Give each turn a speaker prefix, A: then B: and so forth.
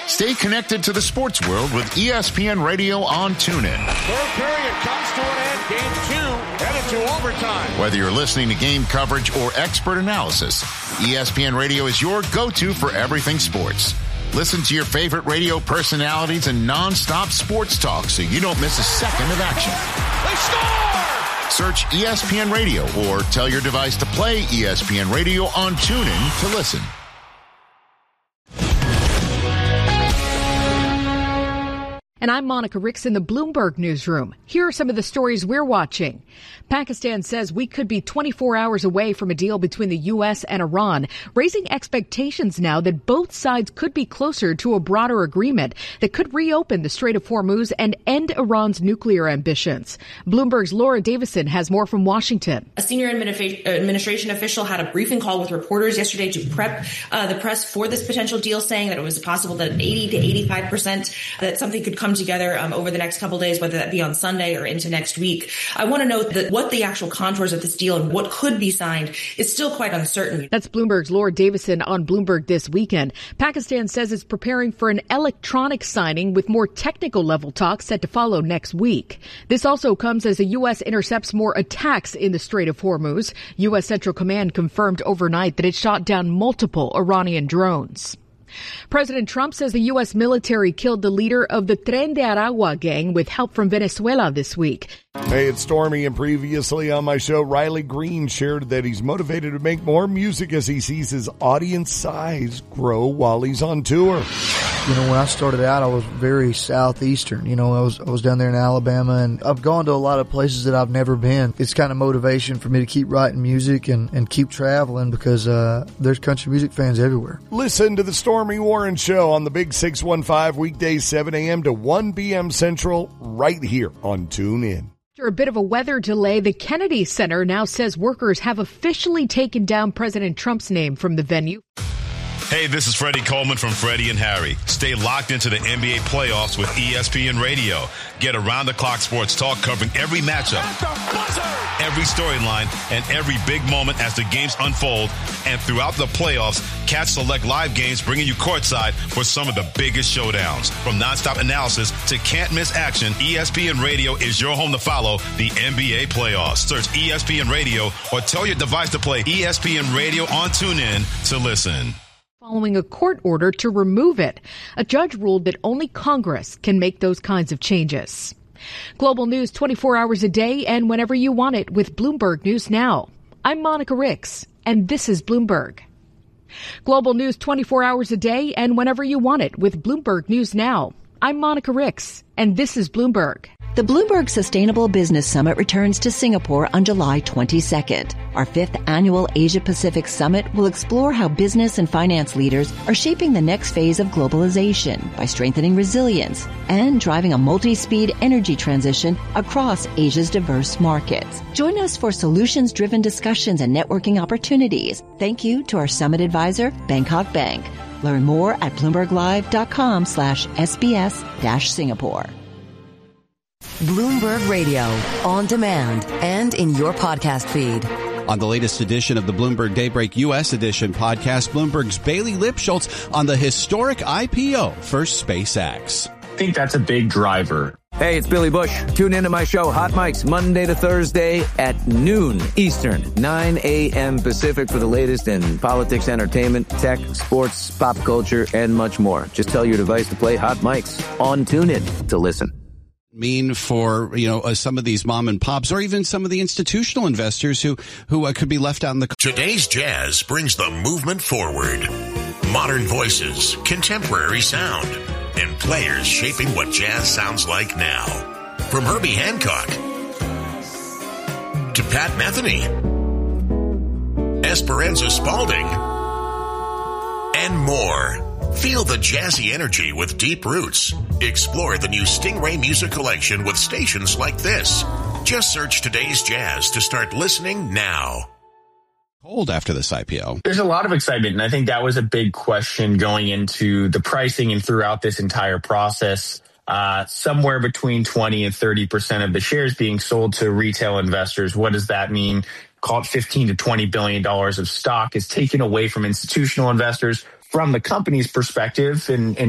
A: Stay connected to the sports world with ESPN Radio on TuneIn.
B: Third period comes to an end. Game 2 headed to overtime.
A: Whether you're listening to game coverage or expert analysis, ESPN Radio is your go-to for everything sports. Listen to your favorite radio personalities and non-stop sports talk so you don't miss a second of action.
B: They score!
A: Search ESPN Radio or tell your device to play ESPN Radio on TuneIn to listen.
C: And I'm Monica Ricks in the Bloomberg Newsroom. Here are some of the stories we're watching. Pakistan says we could be 24 hours away from a deal between the U.S. and Iran, raising expectations now that both sides could be closer to a broader agreement that could reopen the Strait of Hormuz and end Iran's nuclear ambitions. Bloomberg's Laura Davison has more from Washington.
D: A senior administration official had a briefing call with reporters yesterday to prep the press for this potential deal, saying that it was possible that 80 to 85% that something could come together over the next couple of days, whether that be on Sunday or into next week. I want to note that what the actual contours of this deal and what could be signed is still quite uncertain.
C: That's Bloomberg's Laura Davison on Bloomberg This Weekend. Pakistan says it's preparing for an electronic signing with more technical level talks set to follow next week. This also comes as the U.S. intercepts more attacks in the Strait of Hormuz. U.S. Central Command confirmed overnight that it shot down multiple Iranian drones. President Trump says the U.S. military killed the leader of the Tren de Aragua gang with help from Venezuela this week.
E: Hey, it's Stormy, and previously on my show, Riley Green shared that he's motivated to make more music as he sees his audience size grow while he's on tour.
F: You know, when I started out, I was very southeastern. You know, I was down there in Alabama, and I've gone to a lot of places that I've never been. It's kind of motivation for me to keep writing music and keep traveling because there's country music fans everywhere.
E: Listen to the Stormy Warren Show on the Big 615 weekdays 7 a.m. to 1 p.m. Central right here on TuneIn.
C: After a bit of a weather delay, the Kennedy Center now says workers have officially taken down President Trump's name from the venue.
G: Hey, this is Freddie Coleman from Freddie and Harry. Stay locked into the NBA playoffs with ESPN Radio. Get around-the-clock sports talk covering every matchup, every storyline, and every big moment as the games unfold. And throughout the playoffs, catch select live games bringing you courtside for some of the biggest showdowns. From nonstop analysis to can't-miss action, ESPN Radio is your home to follow the NBA playoffs. Search ESPN Radio or tell your device to play ESPN Radio on TuneIn to listen.
C: Following a court order to remove it. A judge ruled that only Congress can make those kinds of changes. Global news 24 hours a day and whenever you want it with Bloomberg News Now. I'm Monica Ricks, and this is Bloomberg. Global news 24 hours a day and whenever you want it with Bloomberg News Now. I'm Monica Ricks, and this is Bloomberg.
H: The Bloomberg Sustainable Business Summit returns to Singapore on July 22nd. Our 5th annual Asia-Pacific Summit will explore how business and finance leaders are shaping the next phase of globalization by strengthening resilience and driving a multi-speed energy transition across Asia's diverse markets. Join us for solutions-driven discussions and networking opportunities. Thank you to our summit advisor, Bangkok Bank. Learn more at bloomberglive.com/SBS-Singapore.
I: Bloomberg Radio, on demand and in your podcast feed.
J: On the latest edition of the Bloomberg Daybreak U.S. Edition podcast, Bloomberg's Bailey Lipschultz on the historic IPO for SpaceX.
K: I think that's a big driver.
L: Hey, it's Billy Bush. Tune into my show, Hot Mics, Monday to Thursday at noon Eastern, 9 a.m. Pacific for the latest in politics, entertainment, tech, sports, pop culture, and much more. Just tell your device to play Hot Mics on TuneIn to listen.
J: Mean for, some of these mom and pops or even some of the institutional investors who could be left out in the...
M: Today's Jazz brings the movement forward. Modern voices, contemporary sound, and players shaping what jazz sounds like now. From Herbie Hancock to Pat Metheny, Esperanza Spalding, and more. Feel the jazzy energy with deep roots. Explore the new Stingray Music Collection with stations like this. Just search Today's Jazz to start listening now.
J: Cold after this IPO.
K: There's a lot of excitement, and I think that was a big question going into the pricing and throughout this entire process. Somewhere between 20 and 30% of the shares being sold to retail investors. What does that mean? Call it $15 to $20 billion of stock is taken away from institutional investors. From the company's perspective, and